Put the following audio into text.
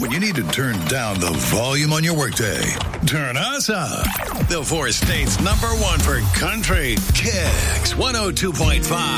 When you need to turn down the volume on your workday, turn us up. The four states #1 for country, Kicks 102.5.